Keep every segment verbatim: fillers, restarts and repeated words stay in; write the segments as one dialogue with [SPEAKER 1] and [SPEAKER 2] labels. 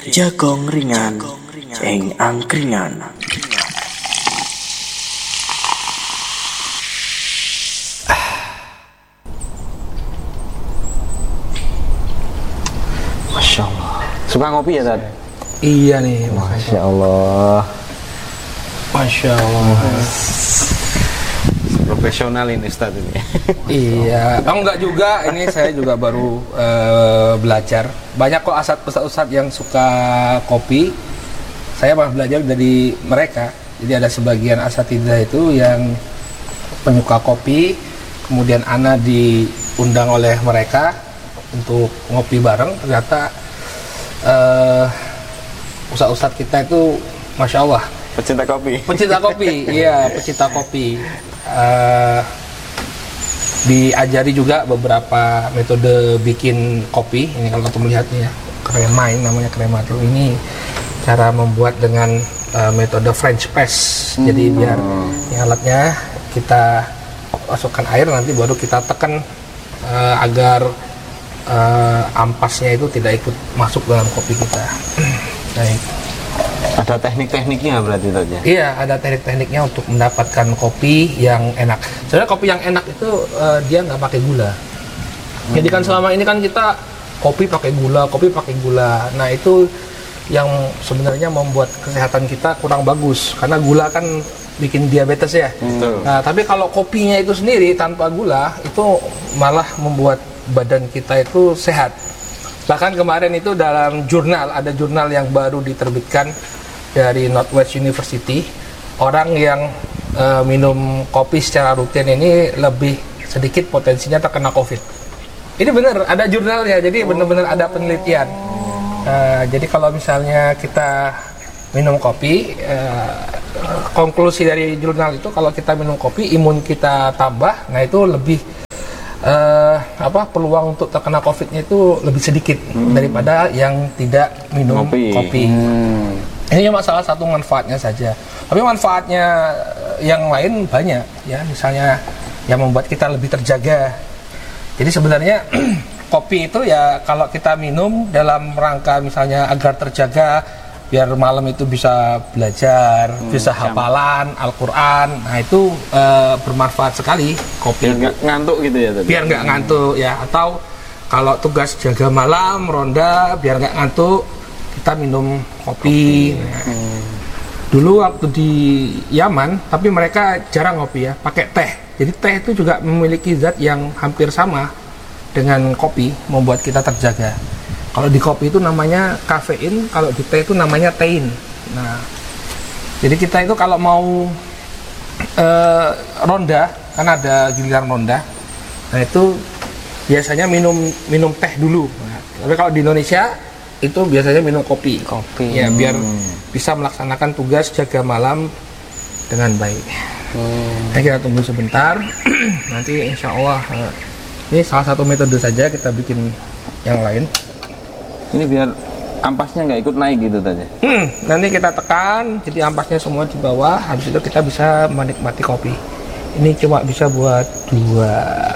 [SPEAKER 1] Jagong ringan, ceng angkringan.
[SPEAKER 2] Masya Allah. Suka ngopi ya, Tad?
[SPEAKER 3] Iya nih,
[SPEAKER 2] Masya Allah.
[SPEAKER 3] Masya Allah.
[SPEAKER 2] Profesional ini Ustaz ini.
[SPEAKER 3] Iya, oh, enggak juga. Ini saya juga baru uh, belajar. Banyak kok asat ustad-ustad yang suka kopi. Saya malah belajar dari mereka. Jadi ada sebagian asatidzah itu yang penyuka kopi. Kemudian ana diundang oleh mereka untuk ngopi bareng. Ternyata uh, ustad-ustad kita itu Masya Allah,
[SPEAKER 2] Pecinta kopi.
[SPEAKER 3] pecinta kopi. Iya, pecinta kopi. Uh, diajari juga beberapa metode bikin kopi. Ini kalau kita melihatnya ya, krema, ini namanya krema tuh. Ini cara membuat dengan uh, metode French press. Hmm. Jadi biar ini alatnya kita masukkan air, nanti baru kita tekan uh, agar uh, ampasnya itu tidak ikut masuk dalam kopi kita. Baik.
[SPEAKER 2] Ada teknik-tekniknya berarti Tad ya?
[SPEAKER 3] Iya, ada teknik-tekniknya untuk mendapatkan kopi yang enak. Sebenarnya kopi yang enak itu uh, dia nggak pakai gula. Hmm. Jadi kan selama ini kan kita kopi pakai gula, kopi pakai gula. Nah itu yang sebenarnya membuat kesehatan kita kurang bagus, karena gula kan bikin diabetes ya. Hmm. Nah tapi kalau kopinya itu sendiri tanpa gula itu malah membuat badan kita itu sehat. Bahkan kemarin itu dalam jurnal, ada jurnal yang baru diterbitkan dari Northwest University, orang yang uh, minum kopi secara rutin ini lebih sedikit potensinya terkena COVID. Ini benar, ada jurnalnya, jadi benar-benar ada penelitian. Uh, jadi kalau misalnya kita minum kopi, uh, konklusi dari jurnal itu kalau kita minum kopi, imun kita tambah, nah itu lebih uh, apa peluang untuk terkena COVID-nya itu lebih sedikit hmm. daripada yang tidak minum kopi. kopi. Hmm. Ini cuma salah satu manfaatnya saja. Tapi manfaatnya yang lain banyak ya, misalnya yang membuat kita lebih terjaga. Jadi sebenarnya kopi itu ya kalau kita minum dalam rangka misalnya agar terjaga, biar malam itu bisa belajar, hmm, bisa hafalan Al-Quran. Nah itu e, bermanfaat sekali kopi.
[SPEAKER 2] Biar nggak ngantuk gitu ya tadi.
[SPEAKER 3] Biar nggak ngantuk ya. Atau kalau tugas jaga malam, ronda, biar nggak ngantuk, kita minum kopi. Nah, hmm. Dulu waktu di Yaman, tapi mereka jarang ngopi ya, pakai teh. Jadi teh itu juga memiliki zat yang hampir sama dengan kopi, membuat kita terjaga. Kalau di kopi itu namanya kafein, kalau di teh itu namanya tein. Nah, jadi kita itu kalau mau uh, ronda, kan ada giliran ronda. Nah itu biasanya minum minum teh dulu. Nah, tapi kalau di Indonesia itu biasanya minum kopi.
[SPEAKER 2] Kopi.
[SPEAKER 3] Ya biar hmm. bisa melaksanakan tugas jaga malam dengan baik. Hmm. Nah, kita tunggu sebentar. Nanti insya Allah uh, ini salah satu metode saja, kita bikin yang lain.
[SPEAKER 2] Ini biar ampasnya nggak ikut naik gitu tadi.
[SPEAKER 3] Hmm, nanti kita tekan, jadi ampasnya semua di bawah. Habis itu kita bisa menikmati kopi. Ini cuma bisa buat dua.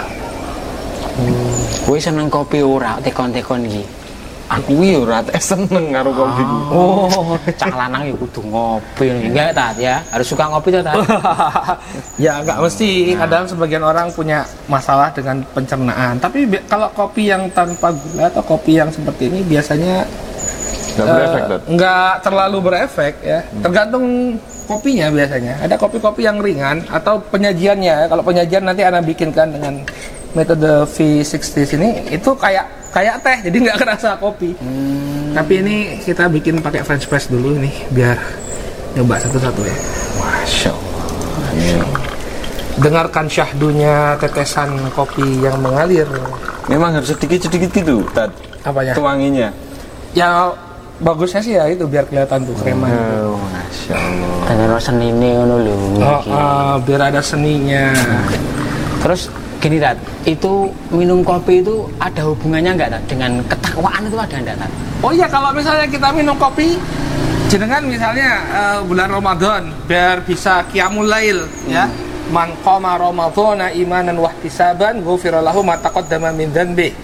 [SPEAKER 4] Hmm. Gue seneng kopi ora tekon-tekon iki.
[SPEAKER 2] Aku yo ora seneng karo kopi.
[SPEAKER 4] Oh, cak lanang ya kudu ngopi. Enggak Tat ya, harus suka ngopi tuh Tat.
[SPEAKER 3] Ya enggak mesti, kadang sebagian orang punya masalah dengan pencernaan. Tapi bi- kalau kopi yang tanpa gula atau kopi yang seperti ini biasanya
[SPEAKER 2] Nggak berefek,
[SPEAKER 3] uh,
[SPEAKER 2] Dad?
[SPEAKER 3] nggak terlalu berefek ya. Tergantung kopinya biasanya. Ada kopi-kopi yang ringan atau penyajiannya. Kalau penyajian nanti Ana bikinkan dengan metode V enam puluh ini itu kayak kayak teh, jadi nggak kerasa kopi. Hmm. Tapi ini kita bikin pakai French press dulu nih, biar nyoba satu-satu ya.
[SPEAKER 2] Masya Allah. Masya Allah.
[SPEAKER 3] Dengarkan syahdunya tetesan kopi yang mengalir.
[SPEAKER 2] Memang harus sedikit-sedikit gitu, Tad.
[SPEAKER 3] Apanya?
[SPEAKER 2] Tuanginya.
[SPEAKER 3] Ya bagusnya sih ya itu biar kelihatan tuh krema.
[SPEAKER 2] Oh, Masya Allah.
[SPEAKER 4] Dengan senine ngono lho.
[SPEAKER 3] Oh, uh, biar ada seninya.
[SPEAKER 4] Terus gini Tat, itu minum kopi itu ada hubungannya nggak Tat dengan ketakwaan itu ada nggak Tat?
[SPEAKER 3] Oh iya, kalau misalnya kita minum kopi, jenengan misalnya uh, bulan Ramadan biar bisa qiyamul lail hmm. ya. Man qama ramadhana imanan wa ihtisaban ghufira lahu ma taqaddama min dzanbi.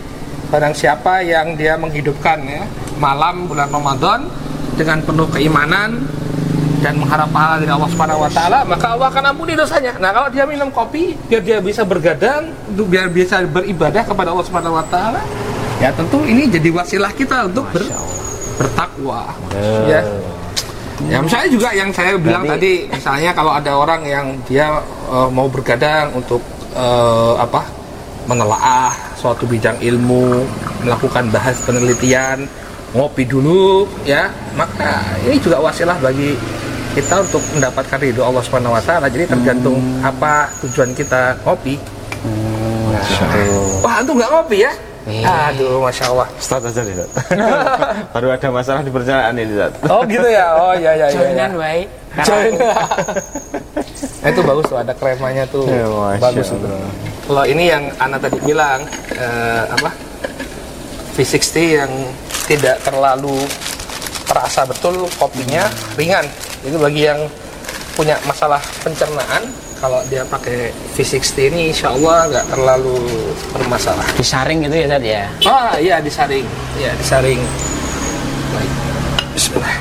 [SPEAKER 3] barang siapa yang dia menghidupkan ya malam bulan Ramadan dengan penuh keimanan dan mengharap pahala dari Allah Subhanahu wa taala, maka Allah akan ampuni dosanya. Nah, kalau dia minum kopi biar dia bisa bergadang, biar bisa beribadah kepada Allah Subhanahu wa taala, ya tentu ini jadi wasilah kita untuk ber, bertakwa. Ya. Ya, misalnya juga yang saya bilang
[SPEAKER 2] Berarti,
[SPEAKER 3] tadi, misalnya kalau ada orang yang dia uh, mau bergadang untuk uh, apa? menelaah suatu bidang ilmu, melakukan bahas penelitian, ngopi dulu ya, maka ini juga wasilah bagi kita untuk mendapatkan ridho Allah Subhanahu wa taala. Jadi tergantung hmm. apa tujuan kita ngopi.
[SPEAKER 2] Hmm,
[SPEAKER 3] nah. Wah, antum nggak ngopi ya? Yeah. Aduh, masya Allah.
[SPEAKER 2] Start aja nih, baru ada masalah di perencanaan ini, Zat.
[SPEAKER 3] Oh gitu ya? Oh iya iya iya.
[SPEAKER 4] Joinan baik.
[SPEAKER 3] Join. Nah, itu bagus tuh, ada kremanya tuh. Ya, bagus itu. Kalau ini yang Ana tadi bilang eh, apa? V enam puluh yang tidak terlalu terasa betul, kopinya ringan. Itu bagi yang punya masalah pencernaan, kalau dia pakai V enam puluh ini insya Allah nggak terlalu bermasalah.
[SPEAKER 4] Disaring gitu ya Zat ya?
[SPEAKER 3] Ah iya disaring, iya disaring. Baik, Bismillah.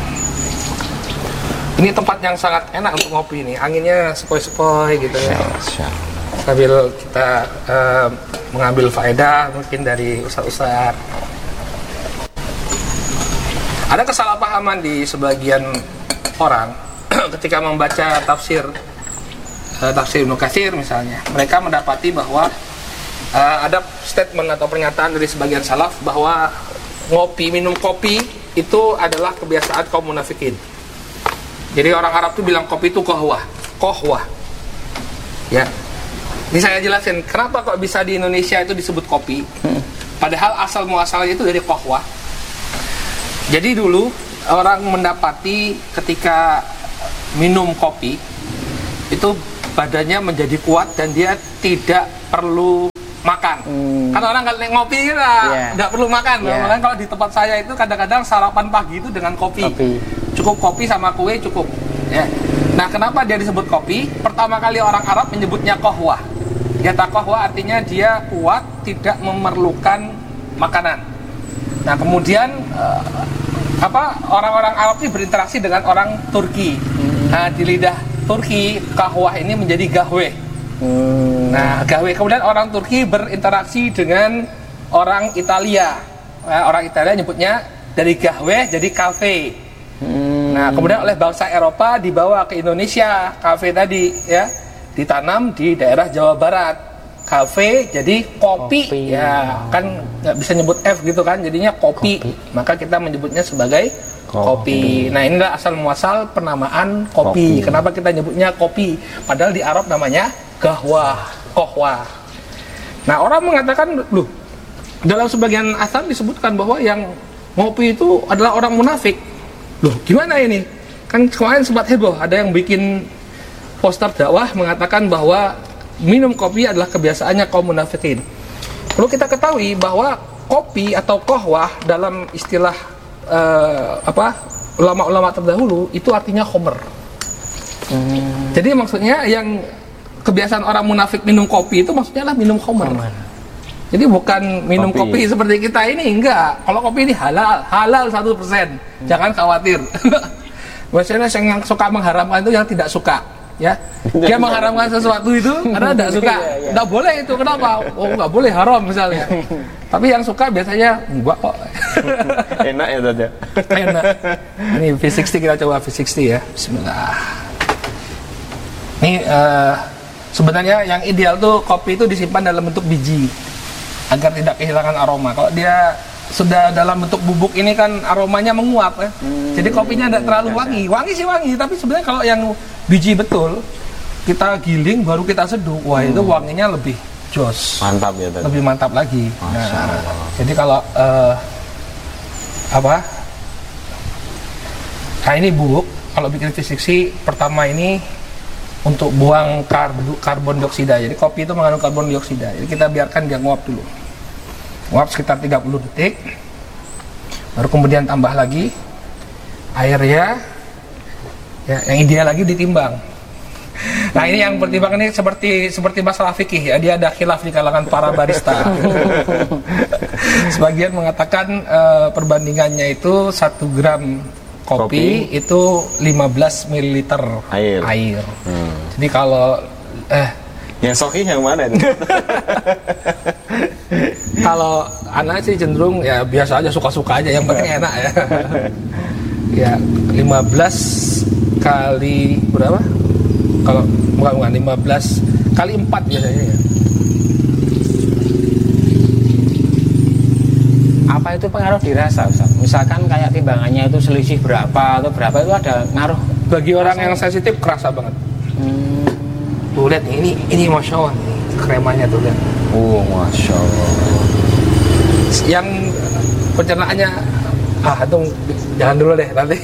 [SPEAKER 3] Ini tempat yang sangat enak untuk ngopi nih, anginnya sepoi-sepoi gitu ya. Sambil kita uh, mengambil faedah mungkin dari ustaz-ustaz. Ada kesalahpahaman di sebagian orang ketika membaca tafsir uh, tafsir Ibnu Katsir misalnya, mereka mendapati bahwa uh, ada statement atau pernyataan dari sebagian salaf bahwa ngopi, minum kopi itu adalah kebiasaan kaum munafikin. Jadi orang Arab tuh bilang kopi itu kohwah, kohwah. Ya, ini saya jelasin kenapa kok bisa di Indonesia itu disebut kopi, padahal asal muasalnya itu dari kohwah. Jadi dulu orang mendapati ketika minum kopi itu badannya menjadi kuat dan dia tidak perlu makan. Hmm. Kan orang kalau ngopi kita yeah. nggak perlu makan. Yeah. Makanya kalau di tempat saya itu kadang-kadang sarapan pagi itu dengan kopi. kopi. Cukup kopi sama kue cukup. Ya. Nah, kenapa dia disebut kopi? Pertama kali orang Arab menyebutnya kohwah. Kata kohwah artinya dia kuat, tidak memerlukan makanan. Nah, kemudian uh, apa orang-orang Arab ini berinteraksi dengan orang Turki. Hmm. Nah, di lidah Turki, kahwah ini menjadi gahwe. Hmm. Nah, gahwe. Kemudian orang Turki berinteraksi dengan orang Italia. Nah, orang Italia nyebutnya dari gahwe jadi kafe. Hmm. Nah, kemudian oleh bangsa Eropa dibawa ke Indonesia, kafe tadi ya, ditanam di daerah Jawa Barat. Kafe jadi kopi, kopi. Ya kan nggak bisa nyebut F gitu kan, jadinya kopi. kopi. Maka kita menyebutnya sebagai kopi. kopi. Nah, inilah asal muasal penamaan kopi. kopi. Kenapa kita nyebutnya kopi? Padahal di Arab namanya gahwah, kohwah. Nah, orang mengatakan, loh, dalam sebagian asal disebutkan bahwa yang ngopi itu adalah orang munafik. Loh, gimana ini? Kan kemarin sempat heboh, ada yang bikin poster dakwah mengatakan bahwa minum kopi adalah kebiasaannya kaum munafikin. Perlu kita ketahui bahwa kopi atau kohwah dalam istilah uh, apa ulama-ulama terdahulu itu artinya khomer. Hmm. Jadi maksudnya yang kebiasaan orang munafik minum kopi itu maksudnya adalah minum khomer. Jadi bukan minum kopi. kopi seperti kita ini, enggak. Kalau kopi ini halal, halal seratus persen. Hmm. Jangan khawatir. Biasanya yang suka mengharamkan itu yang tidak suka, ya. Dia mengharamkan sesuatu itu karena tidak suka. Tidak boleh itu, kenapa? Oh, enggak boleh, haram misalnya. Tapi yang suka biasanya enggak kok.
[SPEAKER 2] Enak ya tadi.
[SPEAKER 3] Enak. Ini V enam puluh kita coba V enam puluh ya. Bismillah. Ini uh, sebenarnya yang ideal tuh kopi itu disimpan dalam bentuk biji agar tidak kehilangan aroma. Kalau dia sudah dalam bentuk bubuk ini kan aromanya menguap ya. Hmm, Jadi kopinya tidak terlalu wangi. Wangi sih wangi, tapi sebenarnya kalau yang biji betul kita giling baru kita seduh, wah hmm. itu wanginya lebih jos.
[SPEAKER 2] Mantap ya tadi.
[SPEAKER 3] Lebih mantap lagi. Nah, jadi kalau uh, apa? Nah, ini bubuk. Kalau bikin V enam puluh pertama ini untuk buang karbon, karbon dioksida. Jadi kopi itu mengandung karbon dioksida. Jadi kita biarkan dia nguap dulu. Nguap sekitar tiga puluh detik. Baru kemudian tambah lagi airnya. Ya, yang ideal lagi ditimbang. Nah, ini yang pertimbangan ini seperti seperti masalah fikih ya. Dia ada khilaf di kalangan para barista. Sebagian mengatakan uh, perbandingannya itu satu gram kopi, kopi itu lima belas mililiter
[SPEAKER 2] air.
[SPEAKER 3] air.
[SPEAKER 2] Hmm.
[SPEAKER 3] Jadi kalau eh
[SPEAKER 2] yang sahih yang mana nih?
[SPEAKER 3] Kalau anak sih cenderung ya biasa aja, suka-suka aja, yang penting enak ya. Ya lima belas kali berapa? Kalau bukan bukan lima belas kali empat biasanya ya.
[SPEAKER 4] Apa itu pengaruh dirasa, Ustaz? Misalkan kayak timbangannya itu selisih berapa atau berapa, itu ada ngaruh?
[SPEAKER 3] Bagi orang yang sensitif kerasa banget.
[SPEAKER 4] Hmm.
[SPEAKER 3] Tuh lihat nih, ini ini masya Allah nih, kremanya tuh lihat.
[SPEAKER 2] Oh masya Allah.
[SPEAKER 3] Yang pencernaannya ah itu jangan dulu deh nanti.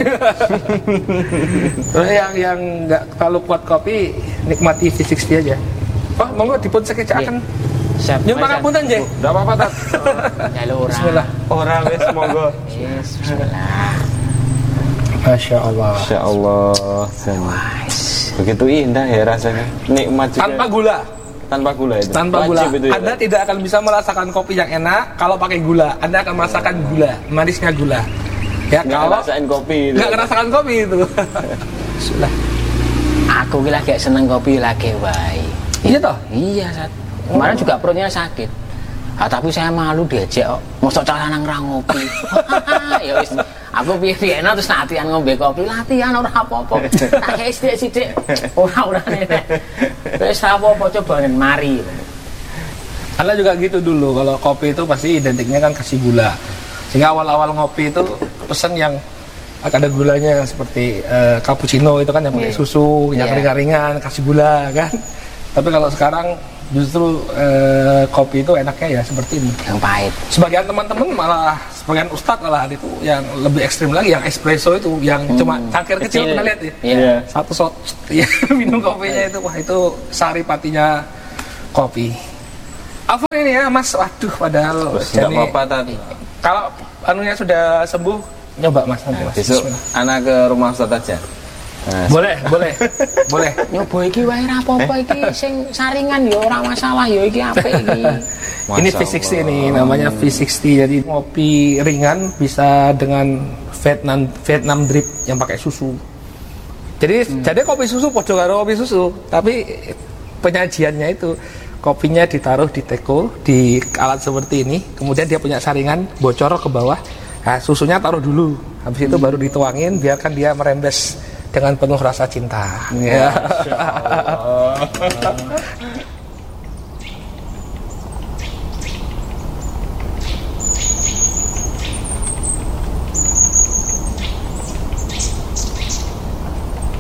[SPEAKER 3] yang yang nggak terlalu kuat kopi, nikmati V enam puluh aja. Oh monggo dipun sekecakan.
[SPEAKER 4] Siap.
[SPEAKER 3] Nyun pangapunten nggih.
[SPEAKER 2] Enggak apa-apa, Tat.
[SPEAKER 4] Ya lu ora.
[SPEAKER 3] Bismillah.
[SPEAKER 2] Ora wis monggo.
[SPEAKER 4] Yes, bismillah.
[SPEAKER 3] Masya Allah.
[SPEAKER 2] Masya Allah. Begitu indah ya rasanya. Nikmat juga.
[SPEAKER 3] Tanpa gula.
[SPEAKER 2] Tanpa gula itu.
[SPEAKER 3] Tanpa
[SPEAKER 2] Wajib
[SPEAKER 3] gula.
[SPEAKER 2] itu ya,
[SPEAKER 3] Anda tidak akan bisa merasakan kopi yang enak kalau pakai gula. Anda akan merasakan gula, manisnya gula. Ya
[SPEAKER 2] nggak
[SPEAKER 3] kalau
[SPEAKER 2] ngerasain kopi itu.
[SPEAKER 3] nggak ngerasakan kopi itu. Sudah.
[SPEAKER 4] Aku ki lagi seneng kopi lagi wae.
[SPEAKER 3] Iya toh?
[SPEAKER 4] Iya, Sat. Kemarin juga perutnya sakit. Ah, tapi saya malu diajak kok. Mosok calanang ra ngopi. Ya wis, aku piye-piye terus latihan ngombe kopi, latihan ora apa-apa. Tak kei sithik-sithik. Ora urane. Wis ra apa-apa cobanen mari.
[SPEAKER 3] Anda juga gitu dulu, kalau kopi itu pasti identiknya kan kasih gula. Sehingga awal-awal ngopi itu pesen yang ada gulanya seperti uh, cappuccino itu kan yang pakai
[SPEAKER 4] yeah.
[SPEAKER 3] susu, yang
[SPEAKER 4] Yeah.
[SPEAKER 3] ringan-ringan kasih gula kan. Tapi kalau sekarang justru uh, kopi itu enaknya ya seperti ini.
[SPEAKER 4] Yang pahit.
[SPEAKER 3] Sebagian teman-teman malah, sebagian ustadz malah itu yang lebih ekstrim lagi, yang espresso itu, yang hmm. cuma cangkir kecil, pernah lihat ya?
[SPEAKER 4] Iya.
[SPEAKER 3] Satu shot, ya, minum kopinya itu, wah itu saripatinya kopi. Apa ini ya Mas? Waduh, padahal
[SPEAKER 2] Terus nggak
[SPEAKER 3] jadi-
[SPEAKER 2] apa-apa, Tat.
[SPEAKER 3] kalau anunya sudah sembuh, nyoba Mas nanti Mas.
[SPEAKER 2] Besok
[SPEAKER 3] Bismillah.
[SPEAKER 2] anak ke rumah Ustaz aja. Nah,
[SPEAKER 3] Boleh, boleh, boleh.
[SPEAKER 4] Nyoba iki wae ra apa-apa iki sing saringan ya ora masalah ya iki apik iki.
[SPEAKER 3] Ini V
[SPEAKER 2] Masya
[SPEAKER 3] enam puluh
[SPEAKER 2] Allah.
[SPEAKER 3] ini namanya V enam puluh, jadi kopi ringan bisa dengan Vietnam Vietnam drip yang pakai susu. Jadi
[SPEAKER 2] Hmm.
[SPEAKER 3] jadi kopi susu podo karo kopi susu, tapi penyajiannya itu kopinya ditaruh di teko di alat seperti ini, kemudian dia punya saringan bocor ke bawah. Nah, susunya taruh dulu, habis itu baru dituangin, biarkan dia merembes dengan penuh rasa cinta. Ya.
[SPEAKER 2] Masya Allah.